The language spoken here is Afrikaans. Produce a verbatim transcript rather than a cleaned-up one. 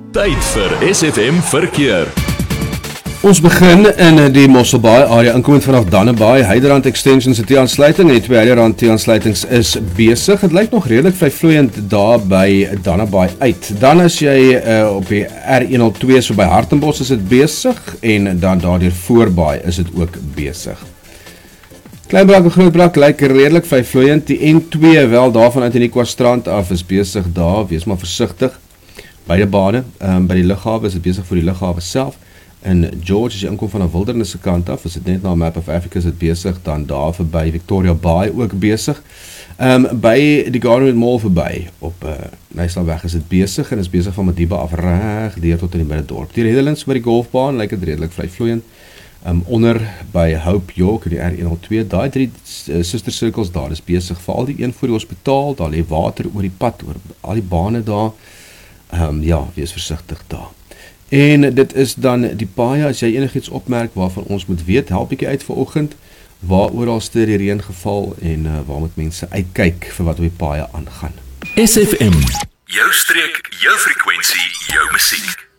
Tyd vir S F M verkeer. Ons begin in die Mosselbaai area, inkomend vanaf Dannebaai, Heiderrand Extension se T-aansluiting en die twee Heiderrand T-aansluitings is besig. Het lyk nog redelik vryvloeiend daar by Dannebaai uit. Dan as jy uh, op die R honderdtwee so by Hartenbos is dit besig en dan daardeur Voorbaai is dit ook besig. Kleinbrak en Grootbrak lyk redelik vryvloeiend. Die N twee wel daarvan uit in die Kwastrand af is besig daar, wees maar versigtig. Beide bane, um, by die lughawe is dit besig vir die lughawe self. In George, as jy inkom van 'n wildernis se kant af, is dit net na Map of Africa is dit besig, dan daar verby Victoria Bay ook besig. Um, by die Garden Mall verby, op uh, Nyslaweg is dit besig, en is besig van Madiba af reg deur tot in die middendorp. Die Redlands by die golfbaan lyk dit redelik vryvloeiend. Um, onder by Hope York in die R honderdtwee, daai drie uh, sister circles daar is besig, veral die een voor die hospitaal, daar lê water oor die pad, oor al die bane daar. Um, ja, wees versigtig daar. En dit is dan die paaie, as jy enigiets opmerk waarvan ons moet weet, help ek jy uit vanoggend, waar oralste die reën geval en uh, waar moet mense uitkyk vir wat op die paaie aangaan. S F M, jou streek, jou frekwensie, jou musiek.